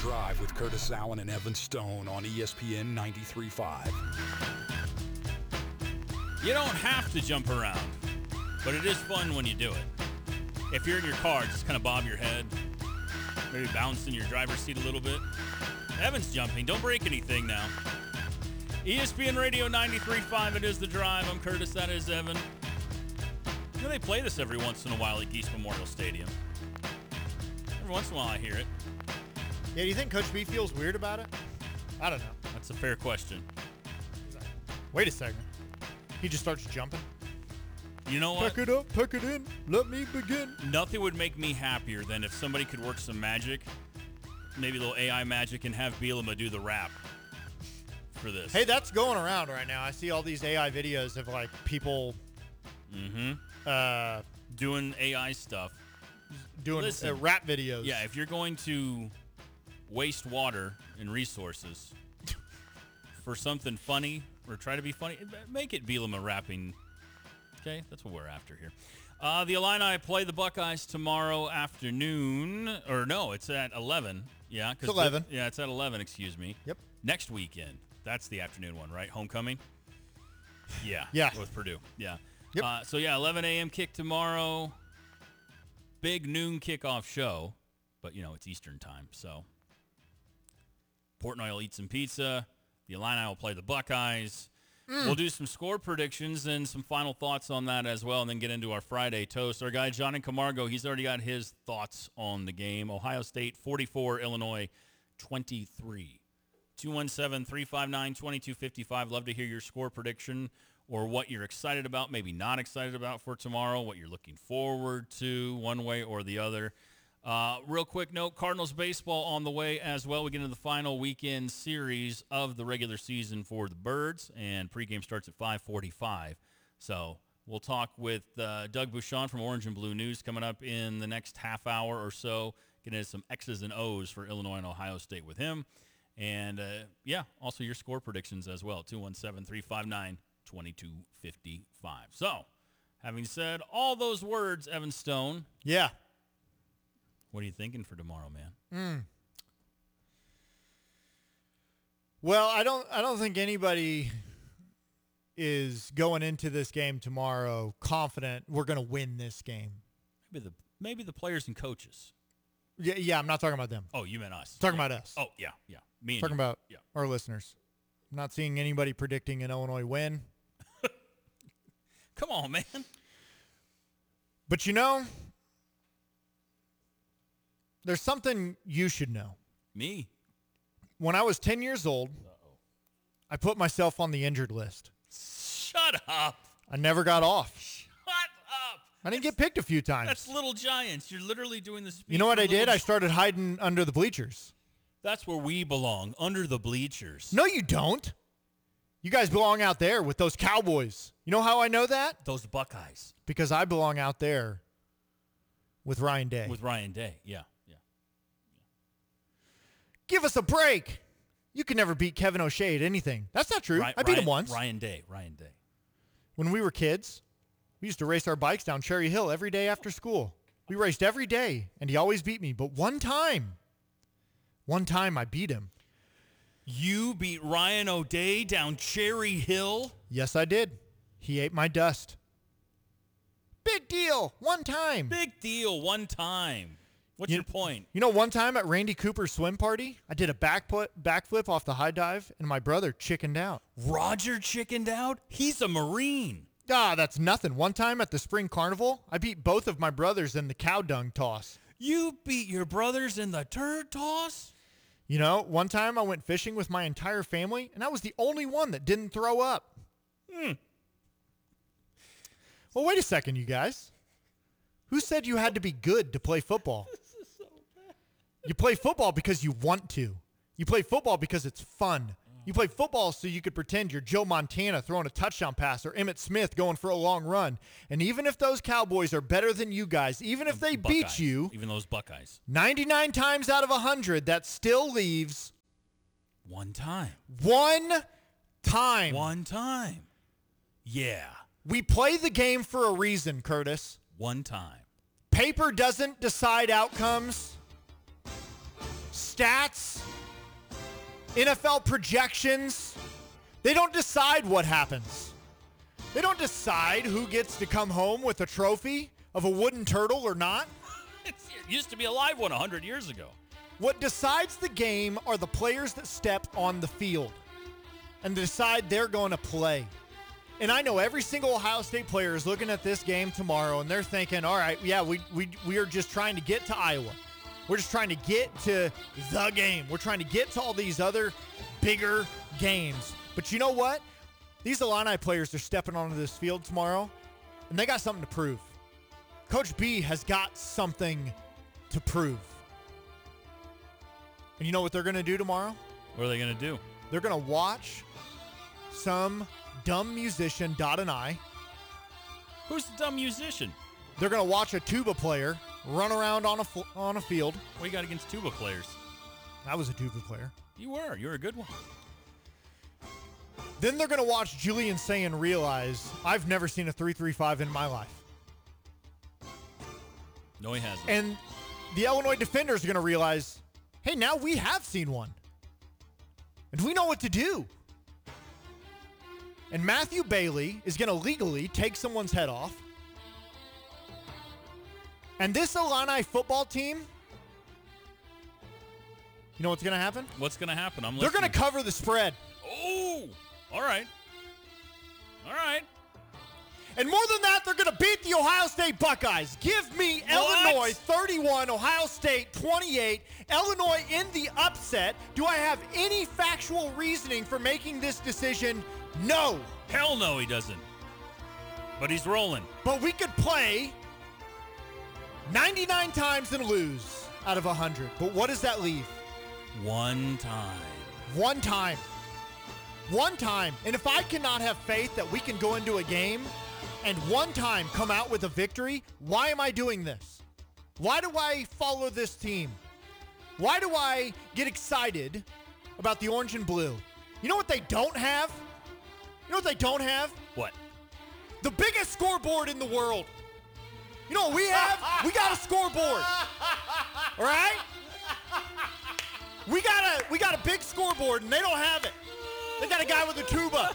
Drive with Curtis Allen and Evan Stone on ESPN 93.5. You don't have to jump around, but it is fun when you do it. If you're in your car, just kind of bob your head, maybe bounce in your driver's seat a little bit. Evan's jumping. Don't break anything now. ESPN Radio 93.5, it is The Drive. I'm Curtis, that is Evan. You know, they play this every once in a while at Geese Memorial Stadium. Every once in a while I hear it. Yeah, do you think Coach B feels weird about it? I don't know. That's a fair question. Wait a second. He just starts jumping. You know what? Pack it up, pack it in, let me begin. Nothing would make me happier than if somebody could work some magic, maybe a little AI magic, and have Bielema do the rap for this. Hey, that's going around right now. I see all these AI videos of, like, people doing AI stuff. Doing Listen, rap videos. Yeah, if you're going to waste water and resources for something funny or try to be funny, make it Bielema rapping. Okay, that's what we're after here. The Illini play the Buckeyes tomorrow afternoon. Or no, it's at 11. Yeah, it's 11. It's at 11, excuse me. Yep. Next weekend. That's the afternoon one, right? Homecoming? Yeah. Yeah. With Purdue. Yeah. Yep. 11 a.m. kick tomorrow. Big noon kickoff show. But, it's Eastern time, so. Portnoy will eat some pizza. The Illini will play the Buckeyes. We'll do some score predictions and some final thoughts on that as well, and then get into our Friday toast. Our guy, Johnny Camargo, he's already got his thoughts on the game. Ohio State 44, Illinois 23. 217-359-2255. Love to hear your score prediction or what you're excited about, maybe not excited about for tomorrow, what you're looking forward to one way or the other. Real quick note, Cardinals baseball on the way as well. We get into the final weekend series of the regular season for the Birds, and pregame starts at 5:45. So we'll talk with Doug Bouchon from Orange and Blue News coming up in the next half hour or so, getting into some X's and O's for Illinois and Ohio State with him. And, also your score predictions as well, 217-359-2255. So, having said all those words, Evan Stone. Yeah. What are you thinking for tomorrow, man? Well, I don't think anybody is going into this game tomorrow confident we're going to win this game. Maybe the players and coaches. Yeah, I'm not talking about them. Oh, you meant us. Talking about us. Oh, yeah. Me and talking you. about our listeners. I'm not seeing anybody predicting an Illinois win. Come on, man. But there's something you should know. Me? When I was 10 years old, I put myself on the injured list. Shut up. I never got off. Shut up. I didn't get picked a few times. That's Little Giants. You're literally doing the speech. You know what I did? I I started hiding under the bleachers. That's where we belong, under the bleachers. No, you don't. You guys belong out there with those Cowboys. You know how I know that? Those Buckeyes. Because I belong out there with Ryan Day. With Ryan Day, yeah. Give us a break. You can never beat Kevin O'Shea at anything. That's not true. I beat him once. Ryan Day. When we were kids, we used to race our bikes down Cherry Hill every day after school. We raced every day, and he always beat me. But one time I beat him. You beat Ryan O'Day down Cherry Hill? Yes, I did. He ate my dust. Big deal. One time. Big deal. One time. What's your point? One time at Randy Cooper's swim party, I did a backflip off the high dive, and my brother chickened out. Roger chickened out? He's a Marine. That's nothing. One time at the spring carnival, I beat both of my brothers in the cow dung toss. You beat your brothers in the turd toss? One time I went fishing with my entire family, and I was the only one that didn't throw up. Well, wait a second, you guys. Who said you had to be good to play football? This is so bad. You play football because you want to. You play football because it's fun. You play football so you could pretend you're Joe Montana throwing a touchdown pass or Emmitt Smith going for a long run. And even if those Cowboys are better than you guys, even if they beat you, even those Buckeyes, 99 times out of 100, that still leaves one time. One time. Yeah. We play the game for a reason, Curtis. One time. Paper doesn't decide outcomes. stats, NFL projections, they don't decide what happens. They don't decide who gets to come home with a trophy of a wooden turtle or not. It used to be a live one 100 years ago. What decides the game are the players that step on the field and decide they're going to play. And I know every single Ohio State player is looking at this game tomorrow and they're thinking, all right, yeah, we are just trying to get to Iowa. We're just trying to get to the game. We're trying to get to all these other bigger games. But you know what? These Illini players are stepping onto this field tomorrow, and they got something to prove. Coach B has got something to prove. And you know what they're going to do tomorrow? What are they going to do? They're going to watch some dumb musician dot an I. Who's the dumb musician? They're going to watch a tuba player run around on a field. What you got against tuba players? I was a tuba player. You were. You were a good one. Then they're going to watch Julian Sayin realize, I've never seen a 3.35 in my life. No, he hasn't. And the Illinois defenders are going to realize, hey, now we have seen one. And we know what to do. And Matthew Bailey is going to legally take someone's head off. And this Illini football team, you know what's going to happen? What's going to happen? They're going to cover the spread. Oh, all right. All right. And more than that, they're going to beat the Ohio State Buckeyes. Give me What? Illinois 31, Ohio State 28. Illinois in the upset. Do I have any factual reasoning for making this decision? No. Hell no, he doesn't. But he's rolling. But we could play 99 times and lose out of 100. But what does that leave? One time. One time. One time. And if I cannot have faith that we can go into a game and one time come out with a victory, why am I doing this? Why do I follow this team? Why do I get excited about the orange and blue? You know what they don't have? You know what they don't have? What? The biggest scoreboard in the world. You know what we have? We got a scoreboard. All right? We got a big scoreboard and they don't have it. They got a guy with a tuba.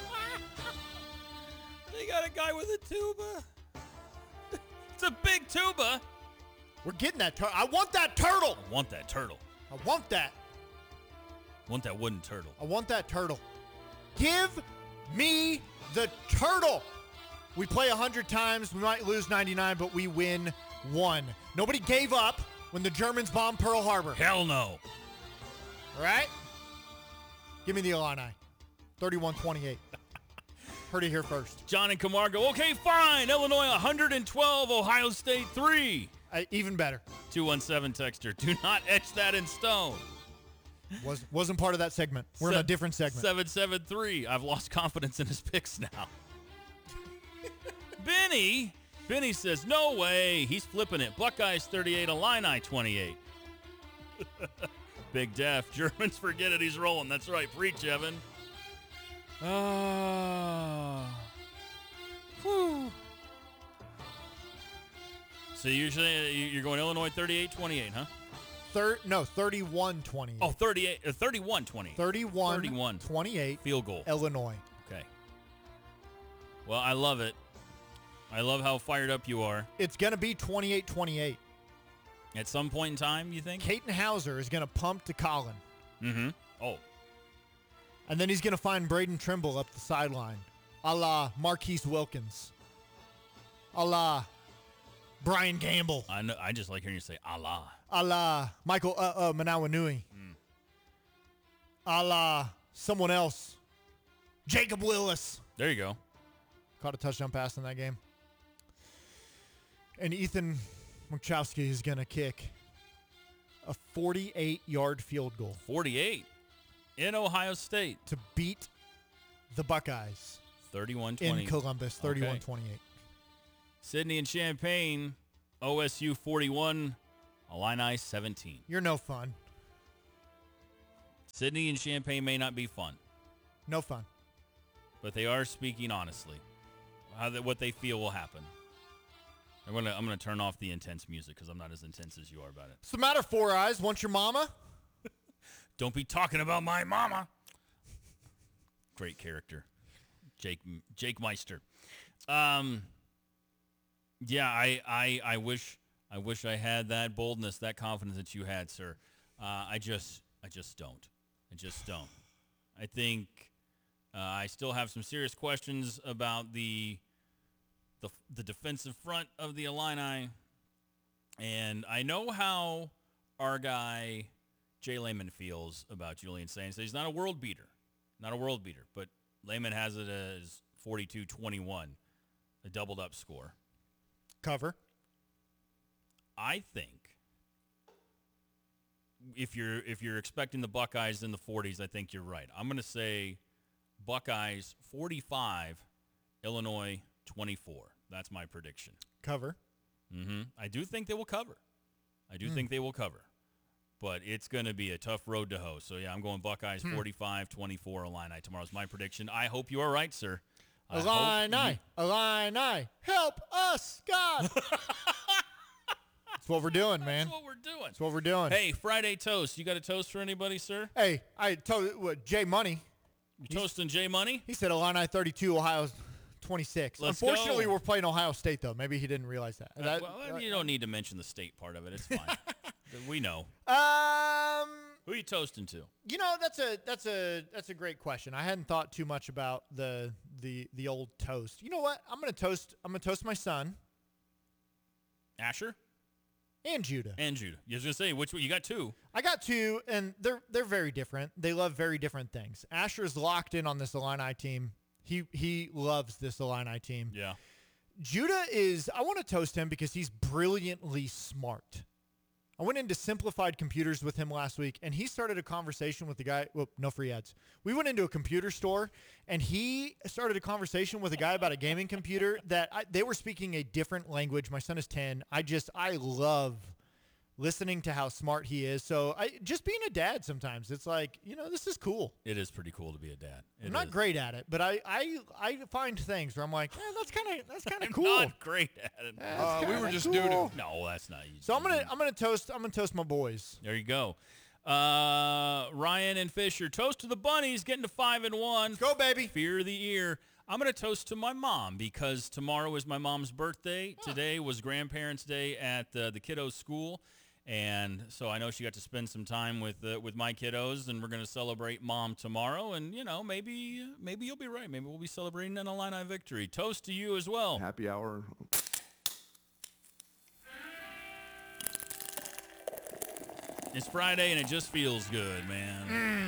They got a guy with a tuba. It's a big tuba. We're getting that turtle. I want that turtle. I want that turtle. I want that. I want that wooden turtle. I want that turtle. Give me the turtle. We play 100 times. We might lose 99, but we win 1. Nobody gave up when the Germans bombed Pearl Harbor. Hell no. All right? Give me the Illini. 31-28. Heard it here first. John and Camargo. Okay, fine. Illinois 112, Ohio State 3. Even better. 217 texter. Do not etch that in stone. Wasn't part of that segment. We're in a different segment. 773. I've lost confidence in his picks now. Benny says, no way. He's flipping it. Buckeyes 38, Illini 28. Big Def. Germans forget it. He's rolling. That's right. Preach, Evan. Whew. So usually you're going Illinois 38-28, huh? 31-28. Oh, 31-20. 31-28. Field goal. Illinois. Okay. Well, I love it. I love how fired up you are. It's going to be 28-28. At some point in time, you think? Caton Hauser is going to pump to Colin. Mm-hmm. Oh. And then he's going to find Braden Trimble up the sideline, a la Marquise Wilkins, a la Brian Gamble, I know. I just like hearing you say Allah. a la Michael Manawanui, a la someone else, Jacob Willis. There you go. Caught a touchdown pass in that game. And Ethan Murkowski is going to kick a 48-yard field goal 48 in Ohio State. to beat the Buckeyes 31-20. in Columbus, 31-28. Sydney and Champaign, OSU 41, Illini 17. You're no fun. Sydney and Champaign may not be fun, No fun. but they are speaking honestly. What they feel will happen. I'm gonna turn off the intense music because I'm not as intense as you are about it. What's the matter, Four Eyes? Want your mama? Don't be talking about my mama. Great character. Jake Meister. Yeah, I wish I had that boldness, that confidence that you had, sir. I just don't. I just don't. I think I still have some serious questions about the defensive front of the Illini, and I know how our guy Jay Lehman feels about Julian Saints. He's not a world beater, but Lehman has it as 42-21, a doubled up score. Cover. I think if you're expecting the Buckeyes in the 40s, I think you're right. I'm going to say Buckeyes 45, Illinois 24. That's my prediction. Cover. I do think they will cover. But it's going to be a tough road to hoe. So, yeah, I'm going Buckeyes 45-24 Illini. Tomorrow's my prediction. I hope you are right, sir. Illini, help us, God. That's what we're doing, man. That's what we're doing. Hey, Friday toast. You got a toast for anybody, sir? Hey, I told Jay Money. You toasting Jay Money? He said Illini 32, Ohio 26. Unfortunately, we're playing Ohio State, though. Maybe he didn't realize that. You don't need to mention the state part of it. It's fine. We know. Who are you toasting to? You know, that's a great question. I hadn't thought too much about the old toast. You know what? I'm gonna toast my son. Asher? And Judah. You was gonna say which one? You got two. I got two, and they're very different. They love very different things. Asher's locked in on this Illini team. He loves this Illini team. Yeah. Judah I want to toast him because he's brilliantly smart. I went into Simplified Computers with him last week, and he started a conversation with the guy. Well, no free ads. We went into a computer store, and he started a conversation with a guy about a gaming computer that they were speaking a different language. My son is 10. I love listening to how smart he is. So just being a dad sometimes, it's like, this is cool. It is pretty cool to be a dad. I'm not great at it, but I find things where I'm like, that's kind of cool. Not great at it. We were just doo-doo. No, that's not you. So I'm gonna toast my boys. There you go. Ryan and Fisher, toast to the Bunnies, getting to 5-1. Go, baby. Fear of the year. I'm going to toast to my mom because tomorrow is my mom's birthday. Today was Grandparents' Day at the kiddos' school. And so I know she got to spend some time with my kiddos, and we're going to celebrate Mom tomorrow. And, maybe you'll be right. Maybe we'll be celebrating an Illini victory. Toast to you as well. Happy hour. It's Friday, and it just feels good, man.